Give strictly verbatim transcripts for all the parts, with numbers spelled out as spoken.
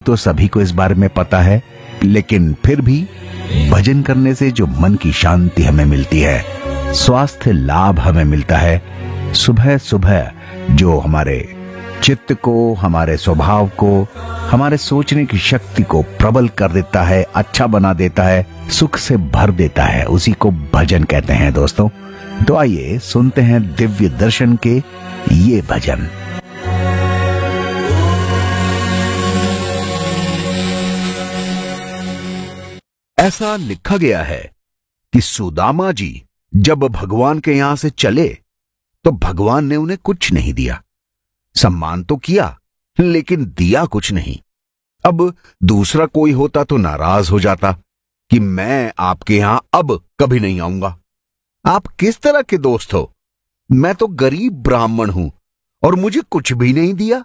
तो सभी को इस बारे में पता है, लेकिन फिर भी भजन करने से जो मन की शांति हमें मिलती है, स्वास्थ्य लाभ हमें मिलता है, सुबह सुबह जो हमारे चित्त को, हमारे स्वभाव को, हमारे सोचने की शक्ति को प्रबल कर देता है, अच्छा बना देता है, सुख से भर देता है, उसी को भजन कहते हैं दोस्तों। तो आइए सुनते हैं दिव्य दर्शन के ये भजन। ऐसा लिखा गया है कि सुदामा जी जब भगवान के यहां से चले तो भगवान ने उन्हें कुछ नहीं दिया। सम्मान तो किया लेकिन दिया कुछ नहीं। अब दूसरा कोई होता तो नाराज हो जाता कि मैं आपके यहां अब कभी नहीं आऊंगा। आप किस तरह के दोस्त हो? मैं तो गरीब ब्राह्मण हूं और मुझे कुछ भी नहीं दिया।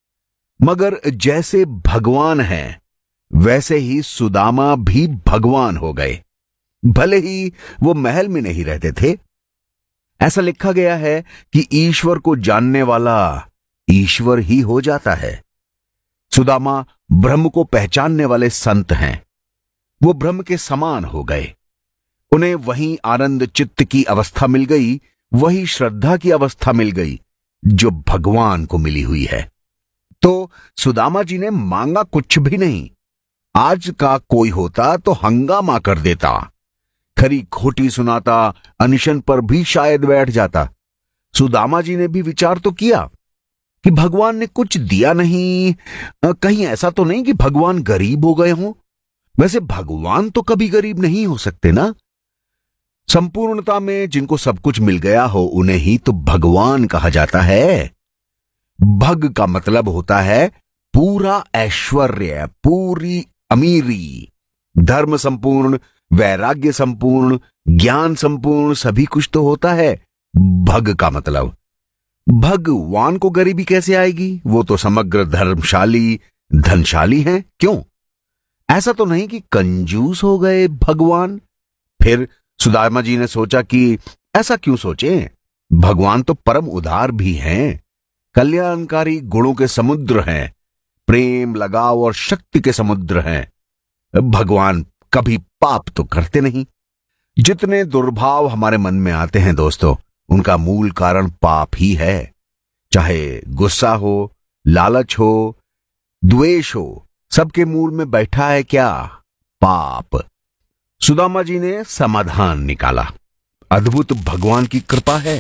मगर जैसे भगवान हैं वैसे ही सुदामा भी भगवान हो गए, भले ही वो महल में नहीं रहते थे। ऐसा लिखा गया है कि ईश्वर को जानने वाला ईश्वर ही हो जाता है। सुदामा ब्रह्म को पहचानने वाले संत हैं। वो ब्रह्म के समान हो गए। उन्हें वही आनंद चित्त की अवस्था मिल गई, वही श्रद्धा की अवस्था मिल गई जो भगवान को मिली हुई है। तो सुदामा जी ने मांगा कुछ भी नहीं। आज का कोई होता तो हंगामा कर देता, खरी खोटी सुनाता, अनशन पर भी शायद बैठ जाता। सुदामा जी ने भी विचार तो किया कि भगवान ने कुछ दिया नहीं, कहीं ऐसा तो नहीं कि भगवान गरीब हो गए हों। वैसे भगवान तो कभी गरीब नहीं हो सकते ना। संपूर्णता में जिनको सब कुछ मिल गया हो उन्हें ही तो भगवान कहा जाता है। भग का मतलब होता है पूरा ऐश्वर्य, पूरी अमीरी, धर्म संपूर्ण, वैराग्य संपूर्ण, ज्ञान संपूर्ण, सभी कुछ तो होता है भग का मतलब। भगवान को गरीबी कैसे आएगी? वो तो समग्र धर्मशाली, धनशाली हैं। क्यों? ऐसा तो नहीं कि कंजूस हो गए भगवान। फिर सुदामा जी ने सोचा कि ऐसा क्यों सोचें, भगवान तो परम उदार भी हैं, कल्याणकारी गुणों के समुद्र हैं, प्रेम, लगाव और शक्ति के समुद्र हैं। भगवान कभी पाप तो करते नहीं। जितने दुर्भाव हमारे मन में आते हैं दोस्तों, उनका मूल कारण पाप ही है। चाहे गुस्सा हो, लालच हो, द्वेष हो, सबके मूल में बैठा है क्या? पाप। सुदामा जी ने समाधान निकाला। अद्भुत भगवान की कृपा है।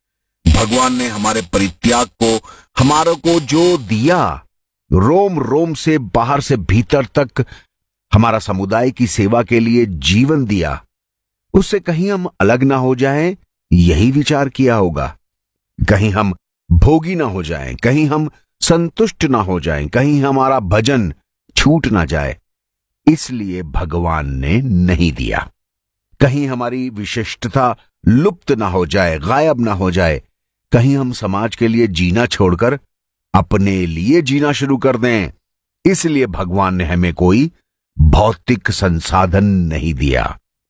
भगवान ने हमारे परित्याग को, हमारे को जो दिया, रोम रोम से बाहर से भीतर तक हमारा समुदाय की सेवा के लिए जीवन दिया, उससे कहीं हम अलग ना हो जाएं, यही विचार किया होगा। कहीं हम भोगी ना हो जाएं, कहीं हम संतुष्ट ना हो जाएं, कहीं हमारा भजन छूट ना जाए, इसलिए भगवान ने नहीं दिया। कहीं हमारी विशिष्टता लुप्त ना हो जाए, गायब ना हो जाए, कहीं हम समाज के लिए जीना छोड़कर अपने लिए जीना शुरू कर दें, इसलिए भगवान ने हमें कोई भौतिक संसाधन नहीं दिया।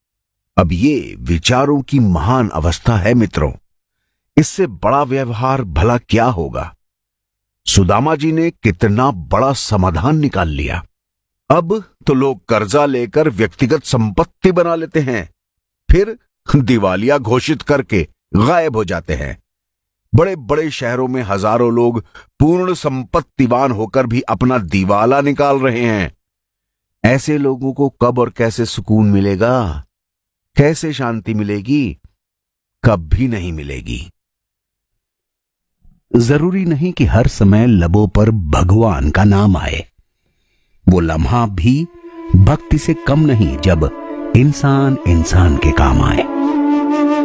अब ये विचारों की महान अवस्था है मित्रों। इससे बड़ा व्यवहार भला क्या होगा? सुदामा जी ने कितना बड़ा समाधान निकाल लिया। अब तो लोग कर्जा लेकर व्यक्तिगत संपत्ति बना लेते हैं, फिर दिवालिया घोषित करके गायब हो जाते हैं। बड़े बड़े शहरों में हजारों लोग पूर्ण संपत्तिवान होकर भी अपना दिवाला निकाल रहे हैं। ऐसे लोगों को कब और कैसे सुकून मिलेगा? कैसे शांति मिलेगी? कभी नहीं मिलेगी। जरूरी नहीं कि हर समय लबों पर भगवान का नाम आए। वो लम्हा भी भक्ति से कम नहीं जब इंसान इंसान के काम आए।